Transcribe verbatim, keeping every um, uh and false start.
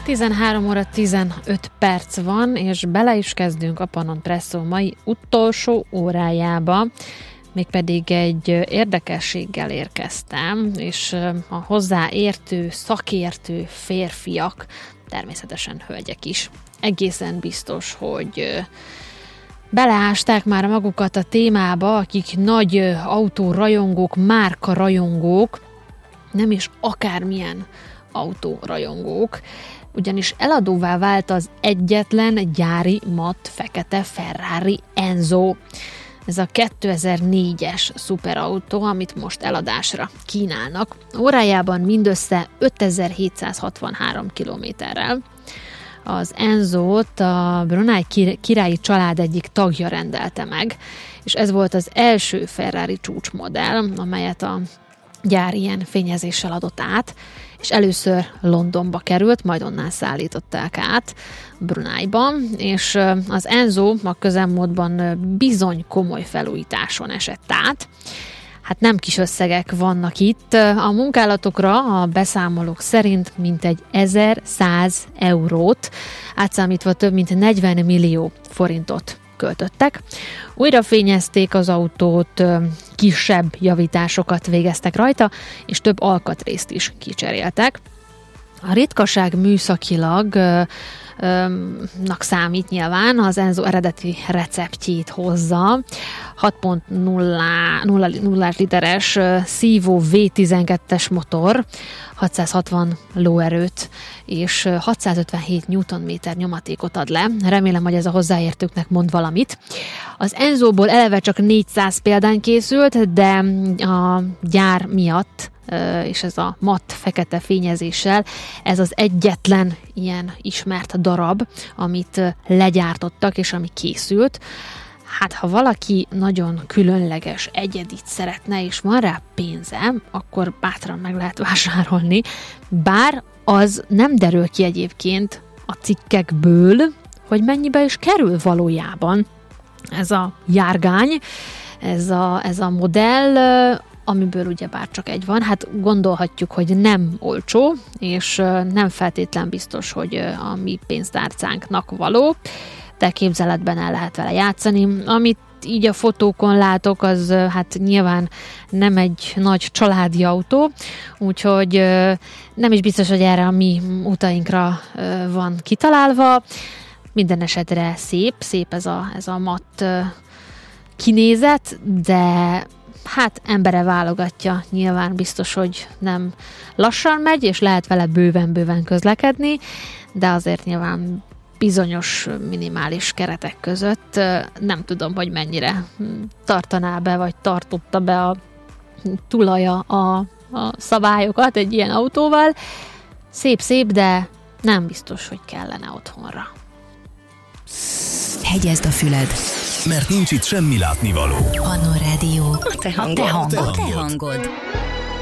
tizenhárom óra tizenöt perc van, és bele is kezdünk a Pannon Presszó mai utolsó órájába. Mégpedig egy érdekességgel érkeztem, és a hozzáértő, szakértő férfiak, természetesen hölgyek is, egészen biztos, hogy beleásták már magukat a témába, akik nagy autórajongók, márkarajongók, nem is akármilyen autórajongók, ugyanis eladóvá vált az egyetlen gyári matt fekete Ferrari Enzo. Ez a kétezer-négyes szuperautó, amit most eladásra kínálnak. Órájában mindössze ötezer-hétszázhatvanhárom kilométerrel. Az Enzót a Brunei királyi család egyik tagja rendelte meg, és ez volt az első Ferrari csúcsmodell, amelyet a gyár ilyen fényezéssel adott át, és először Londonba került, majd onnan szállították át Bruneiban, és az Enzo a közelmúltban bizony komoly felújításon esett át. Hát nem kis összegek vannak itt. A munkálatokra a beszámolók szerint mintegy ezerszáz eurót, átszámítva több mint negyven millió forintot költöttek. Újra fényezték az autót, kisebb javításokat végeztek rajta, és több alkatrészt is kicseréltek. A ritkaság műszakilag nak számít nyilván, az Enzo eredeti receptjét hozza. hat egész nulla literes Sivo vé tizenkettes motor, hatszázhatvan lóerőt és hatszázötvenhét newtonméter nyomatékot ad le. Remélem, hogy ez a hozzáértőknek mond valamit. Az Enzóból eleve csak négyszáz példány készült, de a gyár miatt és ez a matt fekete fényezéssel, ez az egyetlen ilyen ismert darab, amit legyártottak, és ami készült. Hát, ha valaki nagyon különleges, egyedit szeretne, és van rá pénze, akkor bátran meg lehet vásárolni, bár az nem derül ki egyébként a cikkekből, hogy mennyibe is kerül valójában ez a járgány, ez a, ez a modell, amiből ugyebár csak egy van. Hát gondolhatjuk, hogy nem olcsó, és nem feltétlen biztos, hogy a mi pénztárcánknak való, de képzeletben el lehet vele játszani. Amit így a fotókon látok, az hát nyilván nem egy nagy családi autó, úgyhogy nem is biztos, hogy erre a mi utainkra van kitalálva. Minden esetre szép, szép ez a, ez a matt kinézet, de hát embere válogatja, nyilván biztos, hogy nem lassan megy, és lehet vele bőven-bőven közlekedni, de azért nyilván bizonyos minimális keretek között nem tudom, hogy mennyire tartaná be, vagy tartotta be a tulaja a, a szabályokat egy ilyen autóval. Szép-szép, de nem biztos, hogy kellene otthonra. Hegyezd a füled, mert nincs itt semmi látnivaló. Pannon Rádió. A te hangod. A te hangod. A te hangod.